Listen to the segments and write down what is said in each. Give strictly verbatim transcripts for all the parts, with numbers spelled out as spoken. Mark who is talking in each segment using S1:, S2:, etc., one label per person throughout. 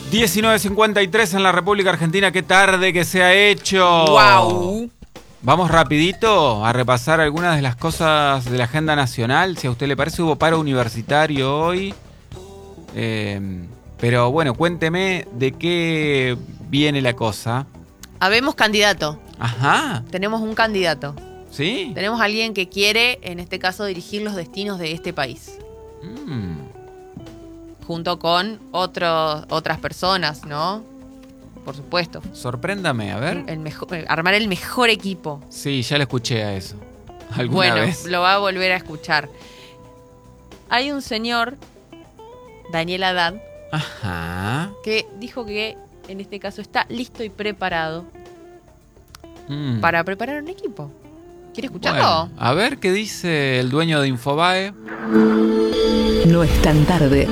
S1: diecinueve cincuenta y tres en la República Argentina. Qué tarde que se ha hecho.
S2: Wow.
S1: Vamos rapidito a repasar algunas de las cosas de la agenda nacional. Si a usted le parece, hubo paro universitario hoy. Eh, pero bueno, cuénteme de qué viene la cosa.
S2: Habemos candidato.
S1: Ajá.
S2: Tenemos un candidato.
S1: ¿Sí?
S2: Tenemos a alguien que quiere, en este caso, dirigir los destinos de este país.
S1: Mm.
S2: Junto con otros, otras personas, ¿no? Por supuesto.
S1: Sorpréndame, a ver.
S2: El mejor, armar el mejor equipo.
S1: Sí, ya lo escuché a eso. ¿Alguna
S2: bueno,
S1: vez?
S2: Lo va a volver a escuchar. Hay un señor, Daniel Haddad,
S1: Ajá.
S2: que dijo que en este caso está listo y preparado
S1: Mm.
S2: para preparar un equipo. ¿Quiere escucharlo?
S1: Bueno, a ver qué dice el dueño de Infobae.
S3: No es tan tarde.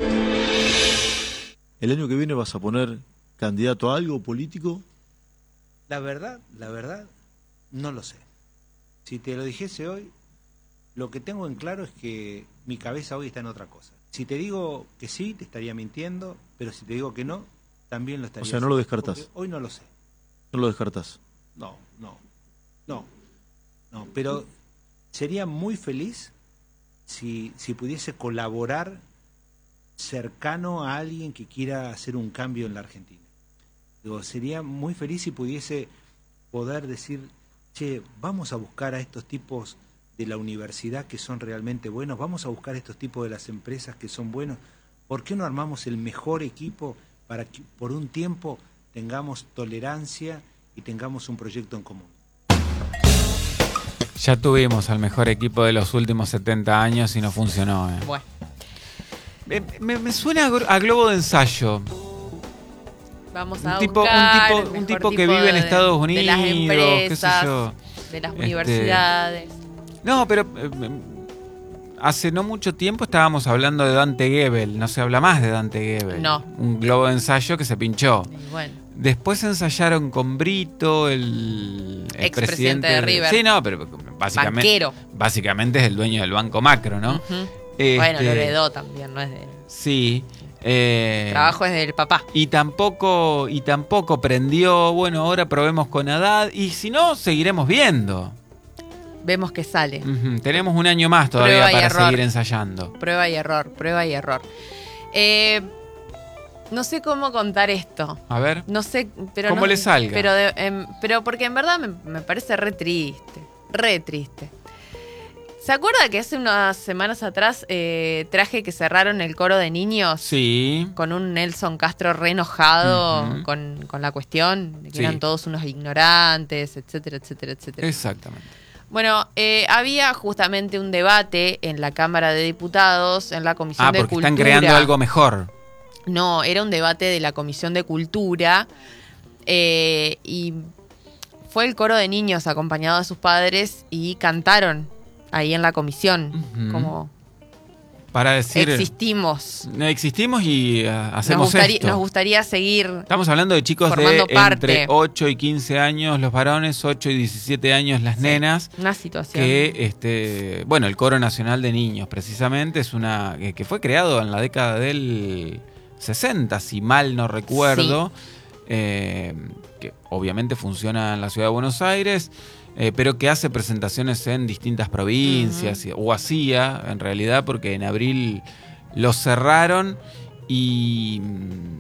S4: ¿El año que viene vas a poner candidato a algo político?
S5: La verdad, la verdad, no lo sé. Si te lo dijese hoy, lo que tengo en claro es que mi cabeza hoy está en otra cosa. Si te digo que sí, te estaría mintiendo, pero si te digo que no, también lo estaría
S4: O sea, no lo
S5: haciendo,
S4: descartás.
S5: porque hoy no lo sé.
S4: No lo descartás.
S5: No, no, no, no, pero sería muy feliz si, si pudiese colaborar cercano a alguien que quiera hacer un cambio en la Argentina. Digo, sería muy feliz si pudiese poder decir, che, vamos a buscar a estos tipos de la universidad que son realmente buenos, vamos a buscar a estos tipos de las empresas que son buenos. ¿Por qué no armamos el mejor equipo para que por un tiempo tengamos tolerancia y tengamos un proyecto en común?
S1: Ya tuvimos al mejor equipo de los últimos setenta años y no funcionó. Eh.
S2: Bueno.
S1: Me, me- me suena a gro- a globo de ensayo.
S2: Vamos a
S1: Un tipo,
S2: buscar
S1: un
S2: el
S1: tipo, un
S2: mejor
S1: tipo que
S2: tipo
S1: vive en
S2: de-
S1: Estados
S2: de
S1: Unidos,
S2: las
S1: qué sé
S2: empresas,
S1: yo.
S2: de las
S1: Este,
S2: universidades.
S1: No, pero eh, hace no mucho tiempo estábamos hablando de Dante Gebel. No se habla más de Dante Gebel.
S2: No.
S1: Un globo de ensayo que se pinchó.
S2: Y bueno,
S1: Después ensayaron con Brito, el, el
S2: Expresidente de River.
S1: Sí, no, pero básicamente,
S2: banquero.
S1: básicamente es el dueño del Banco Macro, ¿no?
S2: Ujú.
S1: Este,
S2: Bueno, lo heredó también, no es de...
S1: Sí. eh,
S2: El trabajo es del papá.
S1: Y tampoco, y tampoco prendió, bueno, ahora probemos con Haddad, y si no, seguiremos viendo.
S2: Vemos que sale.
S1: Ujú, tenemos un año más todavía
S2: Prueba y
S1: para
S2: error.
S1: seguir ensayando.
S2: Prueba y error, prueba y error. Eh, no sé cómo contar esto.
S1: A ver.
S2: No sé, pero
S1: Como
S2: no-
S1: le salga.
S2: Pero, de- em, pero porque en verdad me, me parece re triste. Re triste. ¿Se acuerda que hace unas semanas atrás eh, traje que cerraron el coro de niños?
S1: Sí.
S2: Con un Nelson Castro re enojado
S1: Ujú.
S2: con, con la cuestión de que
S1: Sí.
S2: eran todos unos ignorantes, etcétera, etcétera, etcétera.
S1: Exactamente.
S2: Bueno, eh, había justamente un debate en la Cámara de Diputados, en la Comisión
S1: Ah,
S2: de
S1: porque
S2: Cultura.
S1: están creando algo mejor.
S2: No, era un debate de la Comisión de Cultura eh, y fue el coro de niños acompañado de sus padres y cantaron ahí en la comisión,
S1: Ujú.
S2: como
S1: Para decir,
S2: existimos.
S1: no existimos y uh,
S2: Nos
S1: hacemos
S2: gustaría,
S1: esto.
S2: nos gustaría seguir.
S1: Estamos hablando de chicos de
S2: formando parte.
S1: entre ocho y quince años los varones, ocho y diecisiete años las nenas.
S2: Una situación.
S1: Que, este, bueno, el Coro Nacional de Niños, precisamente, es una que, que fue creado en la década del sesenta, si mal no recuerdo. Eh, que obviamente funciona en la ciudad de Buenos Aires, eh, pero que hace presentaciones en distintas provincias,
S2: Ujú.
S1: o hacía, en realidad, porque en abril lo cerraron y mm,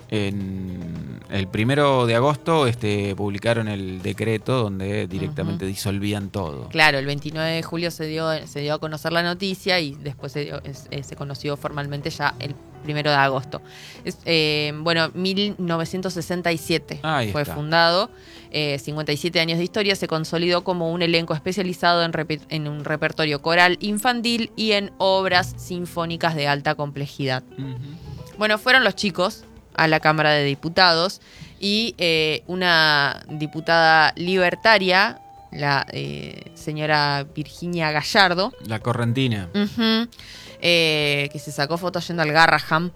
S1: en el primero de agosto este, publicaron el decreto donde directamente
S2: Ujú.
S1: disolvían todo.
S2: Claro, el veintinueve de julio se dio, se dio a conocer la noticia y después se, dio- es- eh, se conoció formalmente ya el primero de agosto. Es, eh, bueno, mil novecientos sesenta y siete
S1: Ahí
S2: fue
S1: está.
S2: fundado, eh, cincuenta y siete años de historia, se consolidó como un elenco especializado en, repe- en un repertorio coral infantil y en obras sinfónicas de alta complejidad.
S1: Ujú.
S2: Bueno, fueron los chicos a la Cámara de Diputados y eh, una diputada libertaria, la eh, señora Virginia Gallardo,
S1: La correntina.
S2: ujú, eh, que se sacó fotos yendo al Garraham.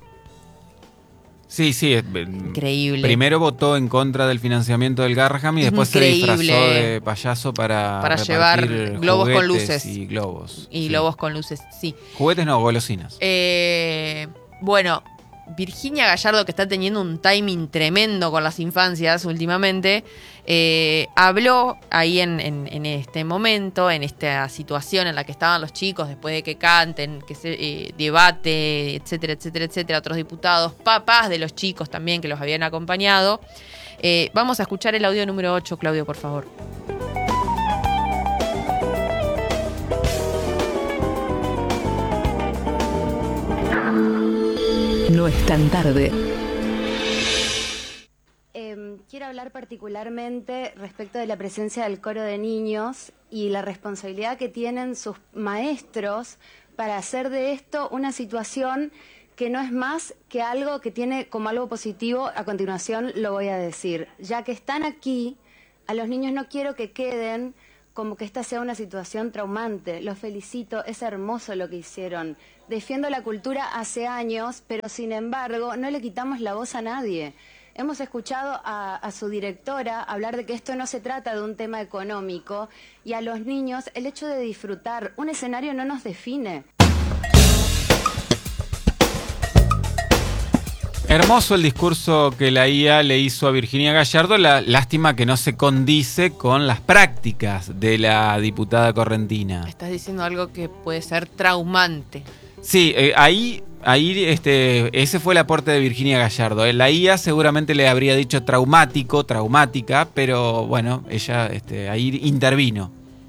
S1: Sí, sí. es-
S2: Increíble.
S1: Primero votó en contra del financiamiento del Garraham y después
S2: Increíble.
S1: se disfrazó de payaso para,
S2: Para llevar
S1: repartir
S2: globos con
S1: juguetes
S2: luces.
S1: y globos.
S2: Y
S1: Sí.
S2: globos con luces, sí.
S1: Juguetes no, golosinas.
S2: Eh, bueno, Virginia Gallardo, que está teniendo un timing tremendo con las infancias últimamente, eh, habló ahí en, en, en este momento, en esta situación en la que estaban los chicos, después de que canten, que se eh, debate, etcétera, etcétera, etcétera, otros diputados, papás de los chicos también que los habían acompañado. Eh, vamos a escuchar el audio número ocho, Claudio, por favor.
S3: No es tan tarde.
S6: Eh, quiero hablar particularmente respecto de la presencia del coro de niños y la responsabilidad que tienen sus maestros para hacer de esto una situación que no es más que algo que tiene como algo positivo. A continuación lo voy a decir. Ya que están aquí, a los niños no quiero que queden como que esta sea una situación traumante. Los felicito, es hermoso lo que hicieron. Defiendo la cultura hace años, pero sin embargo no le quitamos la voz a nadie. Hemos escuchado a, a su directora hablar de que esto no se trata de un tema económico, y a los niños el hecho de disfrutar un escenario no nos define.
S1: Hermoso el discurso que la I A le hizo a Virginia Gallardo. La lástima que no se condice con las prácticas de la diputada correntina.
S2: Estás diciendo algo que puede ser traumante.
S1: Sí, eh, ahí, ahí este, ese fue el aporte de Virginia Gallardo. La I A seguramente le habría dicho traumático, traumática, pero bueno, ella este, ahí intervino.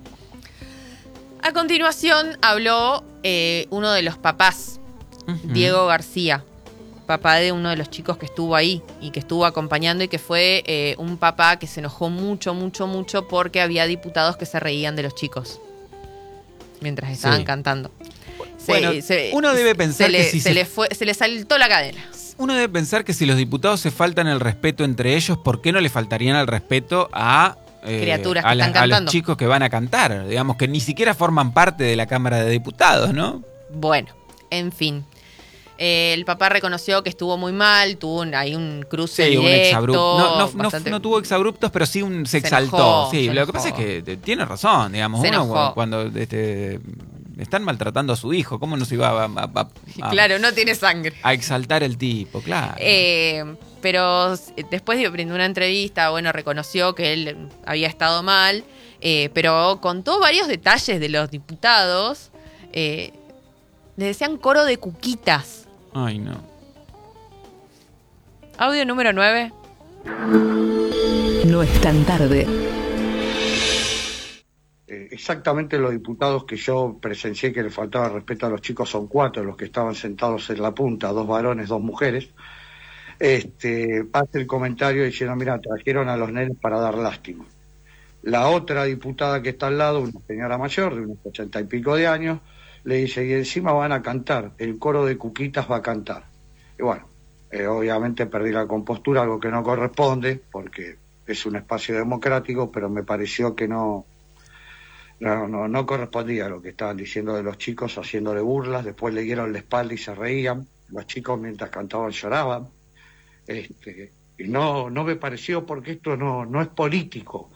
S2: A continuación habló eh, uno de los papás, uh-huh. Diego García, papá de uno de los chicos que estuvo ahí y que estuvo acompañando, y que fue eh, un papá que se enojó mucho, mucho, mucho porque había diputados que se reían de los chicos mientras estaban sí. cantando. Se,
S1: bueno, se, uno debe pensar
S2: se
S1: que
S2: le,
S1: si
S2: se,
S1: se...
S2: Le fue, se le saltó la cadena.
S1: Uno debe pensar que si los diputados se faltan el respeto entre ellos, ¿por qué no le faltarían el respeto a... Eh,
S2: criaturas que
S1: a, la,
S2: están cantando.
S1: A los chicos que van a cantar? Digamos que ni siquiera forman parte de la Cámara de Diputados, ¿no?
S2: Bueno, en fin. Eh, el papá reconoció que estuvo muy mal, tuvo un, ahí un cruce
S1: sí,
S2: directo.
S1: Un exabrupto. No, no,
S2: bastante...
S1: no, no tuvo exabruptos, pero sí un, se,
S2: se
S1: exaltó.
S2: Enojó,
S1: sí,
S2: se
S1: lo que pasa es que eh, tiene razón, digamos.
S2: Se
S1: uno
S2: enojó.
S1: cuando este, están maltratando a su hijo, ¿cómo no se iba a, a, a, a
S2: claro, no tiene sangre.
S1: A exaltar el tipo, claro.
S2: Eh, pero después de brindar una entrevista, bueno, reconoció que él había estado mal, eh, pero contó varios detalles de los diputados. Eh, le decían coro de cuquitas.
S1: Ay, no.
S2: Audio número nueve.
S3: No es tan tarde.
S7: Eh, exactamente los diputados que yo presencié que le faltaba respeto a los chicos son cuatro, los que estaban sentados en la punta, dos varones, dos mujeres. Este, hace el comentario diciendo, mira, trajeron a los nenes para dar lástima. La otra diputada que está al lado, una señora mayor de unos ochenta y pico de años, le dice, y encima van a cantar, el coro de cuquitas va a cantar. Y bueno, eh, obviamente perdí la compostura, algo que no corresponde, porque es un espacio democrático, pero me pareció que no, no, no, no correspondía a lo que estaban diciendo de los chicos, haciéndole burlas. Después le dieron la espalda y se reían. Los chicos mientras cantaban lloraban. Este, y no, no me pareció, porque esto no, no es político.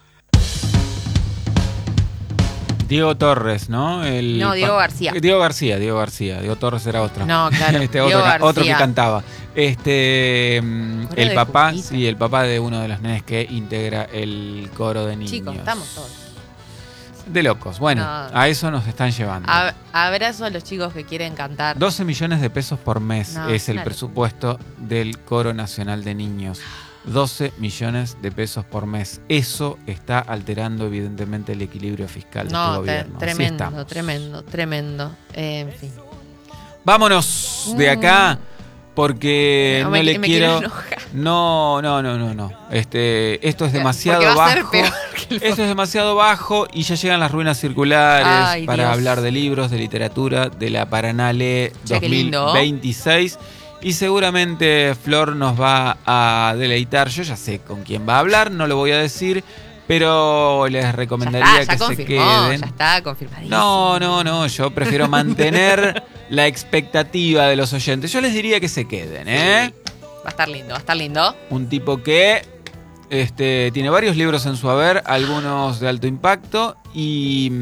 S1: Diego Torres, ¿no? El
S2: no, Diego García.
S1: Diego García, Diego García. Diego Torres era otro.
S2: No, claro.
S1: este, otro, otro que cantaba. Este, el papá, sí, el papá de uno de los nenes que integra el coro de niños.
S2: Chicos, estamos todos.
S1: De locos. Bueno, no. A eso nos están llevando.
S2: A, abrazo a los chicos que quieren cantar.
S1: doce millones de pesos por mes
S2: no,
S1: es el
S2: claro.
S1: presupuesto del Coro Nacional de Niños. doce millones de pesos por mes. Eso está alterando evidentemente el equilibrio fiscal de
S2: no,
S1: este gobierno.
S2: Te, tremendo, tremendo, tremendo. Eh, en fin.
S1: Vámonos de acá porque no,
S2: no me,
S1: le
S2: me
S1: quiero.
S2: quiero
S1: no, no, no, no, no. Este, esto es demasiado
S2: va
S1: bajo.
S2: A ser peor que el...
S1: Esto es demasiado bajo y ya llegan las ruinas circulares.
S2: Ay,
S1: para
S2: Dios.
S1: hablar de libros, de literatura, de la Paranale dos mil veintiséis. Y seguramente Flor nos va a deleitar. Yo ya sé con quién va a hablar, no lo voy a decir, pero les recomendaría
S2: ya está, ya
S1: que se queden.
S2: Ya está confirmadísimo.
S1: No, no, no, yo prefiero mantener la expectativa de los oyentes. Yo les diría que se queden, ¿eh?
S2: Sí. Va a estar lindo, va a estar lindo.
S1: Un tipo que este, tiene varios libros en su haber, algunos de alto impacto, y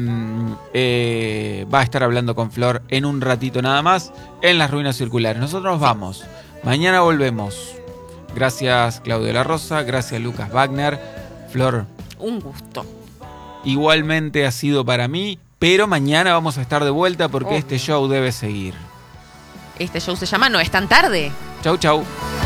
S1: eh, va a estar hablando con Flor en un ratito nada más en las ruinas circulares. Nosotros nos vamos Mañana volvemos. Gracias Claudio La Rosa, gracias Lucas Wagner. Flor,
S2: un gusto.
S1: Igualmente ha sido para mí, pero mañana vamos a estar de vuelta porque
S2: Obvio.
S1: este show debe seguir.
S2: Este show se llama No es tan tarde.
S1: Chau, chau.